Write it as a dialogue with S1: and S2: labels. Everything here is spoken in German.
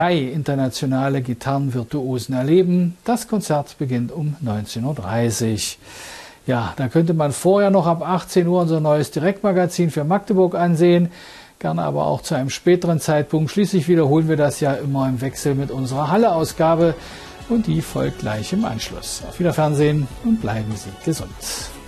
S1: 3 internationale Gitarrenvirtuosen erleben. Das Konzert beginnt um 19:30 Uhr. Ja, da könnte man vorher noch ab 18 Uhr unser neues Direktmagazin für Magdeburg ansehen. Gerne aber auch zu einem späteren Zeitpunkt. Schließlich wiederholen wir das ja immer im Wechsel mit unserer Halle-Ausgabe. Und die folgt gleich im Anschluss. Auf Wiederfernsehen und bleiben Sie gesund.